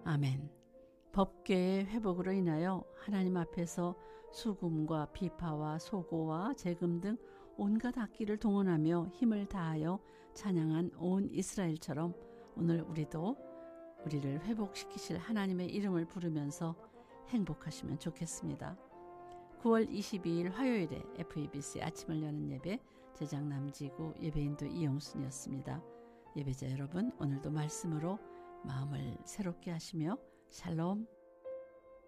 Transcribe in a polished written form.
아멘. 법궤의 회복으로 인하여 하나님 앞에서 수금과 비파와 소고와 재금 등 온갖 악기를 동원하며 힘을 다하여 찬양한 온 이스라엘처럼 오늘 우리도 우리를 회복시키실 하나님의 이름을 부르면서 행복하시면 좋겠습니다. 9월 22일 화요일에 FEBC 아침을 여는 예배 제작 남지구 예배인도 이영순이었습니다. 예배자 여러분, 오늘도 말씀으로 마음을 새롭게 하시며 샬롬.